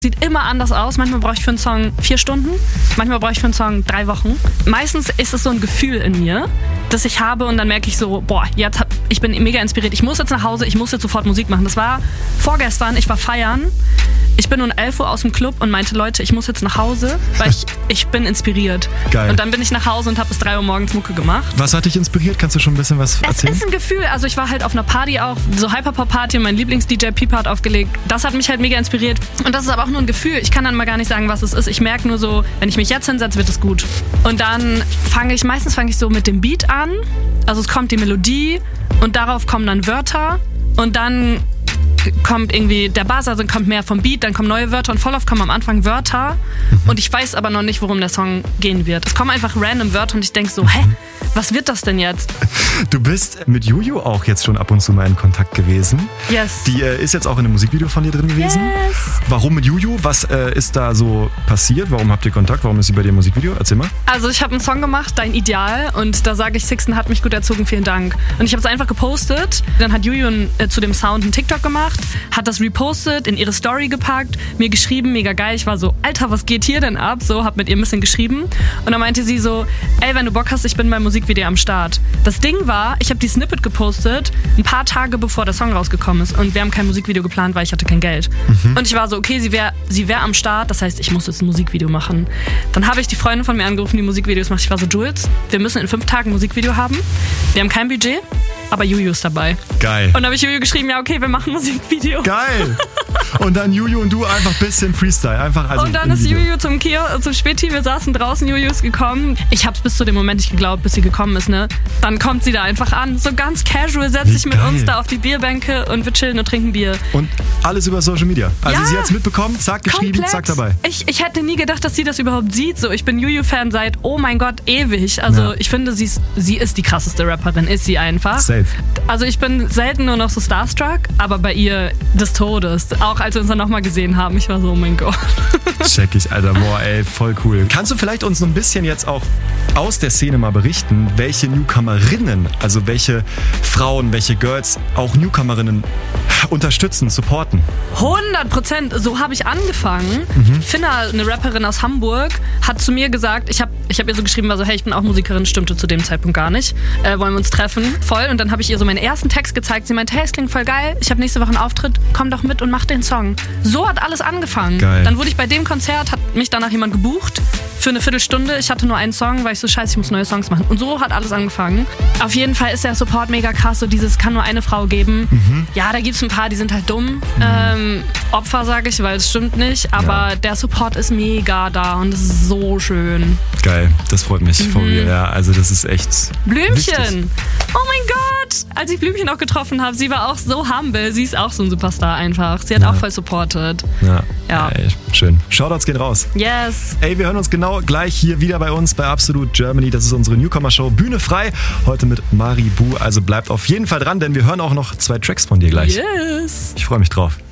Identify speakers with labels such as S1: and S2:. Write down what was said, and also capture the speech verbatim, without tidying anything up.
S1: Sieht immer anders aus. Manchmal brauche ich für einen Song vier Stunden, manchmal brauche ich für einen Song drei Wochen. Meistens ist es so ein Gefühl in mir, das ich habe und dann merke ich so, boah, jetzt hab, ich bin mega inspiriert. Ich muss jetzt nach Hause, ich muss jetzt sofort Musik machen. Das war vorgestern, ich war feiern. Ich bin um elf Uhr aus dem Club und meinte, Leute, ich muss jetzt nach Hause, weil ich, ich bin inspiriert.
S2: Geil.
S1: Und dann bin ich nach Hause und habe bis drei Uhr morgens Mucke gemacht.
S2: Was hat dich inspiriert? Kannst du schon ein bisschen was erzählen?
S1: Es ist ein Gefühl. Also ich war halt auf einer Party auch, so Hyperpop-Party und mein Lieblings-D J Peep hat aufgelegt. Das hat mich halt mega inspiriert. Und das ist aber auch nur ein Gefühl. Ich kann dann mal gar nicht sagen, was es ist. Ich merke nur so, wenn ich mich jetzt hinsetze, wird es gut. Und dann fange ich, meistens fange ich so mit dem Beat an. Also es kommt die Melodie und darauf kommen dann Wörter und dann kommt irgendwie der Bass, also kommt mehr vom Beat, dann kommen neue Wörter und voll oft kommen am Anfang Wörter mhm. und ich weiß aber noch nicht, worum der Song gehen wird. Es kommen einfach random Wörter und ich denke so, hä, was wird das denn jetzt?
S2: Du bist mit Juju auch jetzt schon ab und zu mal in Kontakt gewesen.
S1: Yes.
S2: Die äh, ist jetzt auch in einem Musikvideo von dir drin gewesen.
S1: Yes.
S2: Warum mit Juju? Was äh, ist da so passiert? Warum habt ihr Kontakt? Warum ist sie bei dir im Musikvideo? Erzähl mal.
S1: Also ich habe einen Song gemacht, Dein Ideal, und da sage ich, Sixten hat mich gut erzogen, vielen Dank. Und ich habe es einfach gepostet. Dann hat Juju ein, äh, zu dem Sound einen TikTok gemacht, hat das repostet, in ihre Story gepackt, mir geschrieben, mega geil. Ich war so, Alter, was geht hier denn ab? So, hab mit ihr ein bisschen geschrieben. Und dann meinte sie so, ey, wenn du Bock hast, ich bin beim Musikvideo am Start. Das Ding war, ich habe die Snippet gepostet, ein paar Tage bevor der Song rausgekommen ist. Und wir haben kein Musikvideo geplant, weil ich hatte kein Geld. Mhm. Und ich war so, okay, sie wäre sie wär am Start, das heißt, ich muss jetzt ein Musikvideo machen. Dann habe ich die Freundin von mir angerufen, die Musikvideos macht. Ich war so, Jules, wir müssen in fünf Tagen ein Musikvideo haben. Wir haben kein Budget, aber Juju ist dabei.
S2: Geil.
S1: Und dann habe ich Juju geschrieben, ja okay, wir machen ein Musikvideo.
S2: Geil. Und dann Juju und du einfach ein bisschen Freestyle. Einfach also
S1: und dann ist Video. Juju zum Kio, zum Späti, wir saßen draußen, Juju ist gekommen. Ich habe es bis zu dem Moment nicht geglaubt, bis sie gekommen ist, ne? Dann kommt sie da einfach an, so ganz casual, setzt sich mit uns da auf die Bierbänke und wir chillen und trinken Bier.
S2: Und alles über Social Media. Also
S1: ja,
S2: sie hat es mitbekommen, zack, geschrieben,
S1: komplett. Zack,
S2: dabei.
S1: Ich, ich hätte nie gedacht, dass sie das überhaupt sieht. So, ich bin Juju-Fan seit, oh mein Gott, ewig. Also ja. ich finde, sie ist, sie ist die krasseste Rapperin, ist sie einfach.
S2: Safe.
S1: Also ich bin selten nur noch so starstruck, aber bei ihr des Todes. Auch als wir uns dann nochmal gesehen haben, ich war so, oh mein Gott.
S2: Check ich, Alter. Boah, ey, voll cool. Kannst du vielleicht uns so ein bisschen jetzt auch aus der Szene mal berichten, welche Newcomerinnen, also welche Frauen, welche Girls auch Newcomerinnen unterstützen, supporten?
S1: hundert Prozent. So habe ich angefangen. Mhm. Finna, eine Rapperin aus Hamburg, hat zu mir gesagt, ich habe ich hab ihr so geschrieben, war so, hey, ich bin auch Musikerin, stimmte zu dem Zeitpunkt gar nicht. Äh, wollen wir uns treffen? Voll. Und dann habe ich ihr so meinen ersten Text gezeigt. Sie meinte, hey, es klingt voll geil. Ich habe nächste Woche einen Auftritt. Komm doch mit und mach den Song. So hat alles angefangen.
S2: Geil.
S1: Dann wurde ich bei dem Konzert, hat mich danach jemand gebucht für eine Viertelstunde. Ich hatte nur einen Song, weil ich so, scheiße, ich muss neue Songs machen. Und so hat alles angefangen. Auf jeden Fall ist der Support mega krass. So dieses, kann nur eine Frau geben. Mhm. Ja, da gibt es ein paar, die sind halt dumm. Mhm. Ähm, Opfer, sage ich, weil es stimmt nicht. Aber ja. der Support ist mega da und es ist so schön.
S2: Geil, das freut mich mhm. von mir. Ja, also das ist echt
S1: Blümchen!
S2: Wichtig.
S1: Oh mein Gott! Als ich Blümchen auch getroffen habe, sie war auch so humble. Sie ist auch so ein Superstar einfach. Sie hat
S2: ja.
S1: auch voll supportet.
S2: Ja,
S1: ja.
S2: Ey, schön. Shoutouts gehen raus.
S1: Yes.
S2: Ey, wir hören uns genau gleich hier wieder bei uns bei Absolut Germany. Das ist unsere Newcomer-Show Bühne frei. Heute mit Mari Bu. Also bleibt auf jeden Fall dran, denn wir hören auch noch zwei Tracks von dir gleich.
S1: Yes.
S2: Ich freue mich drauf.